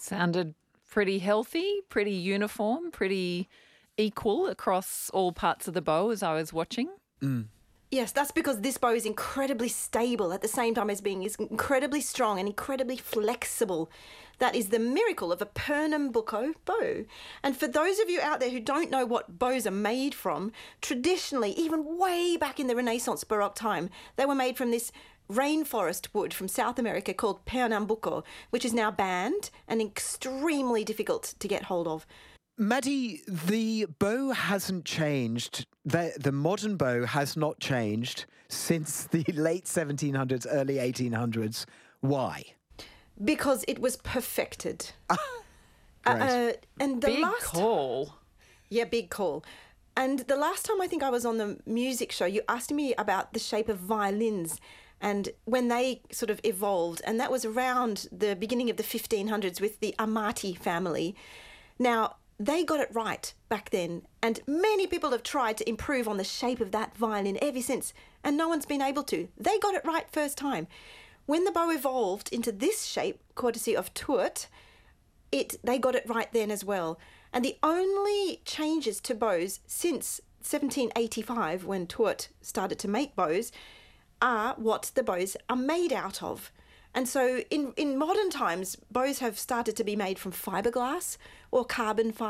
Sounded pretty healthy, pretty uniform, pretty equal across all parts of the bow as I was watching. Yes, that's because this bow is incredibly stable at the same time as being incredibly strong and incredibly flexible. That is the miracle of a Pernambuco bow. And for those of you out there who don't know what bows are made from, traditionally, even way back in the Renaissance Baroque time, they were made from this rainforest wood from South America called Pernambuco, which is now banned and extremely difficult to get hold of. Maddie, the bow hasn't changed. The modern bow has not changed since the late 1700s, early 1800s. Why? Because it was perfected. Great. And the Big last call. Yeah, big call. And the last time I think I was on the music show, you asked me about the shape of violins and when they sort of evolved, and that was around the beginning of the 1500s with the Amati family. Now, they got it right back then, and many people have tried to improve on the shape of that violin ever since, and no one's been able to. They got it right first time. When the bow evolved into this shape, courtesy of Tuat, they got it right then as well. And the only changes to bows since 1785, when Tuat started to make bows, are what the bows are made out of. And so in modern times, bows have started to be made from fiberglass or carbon fiber.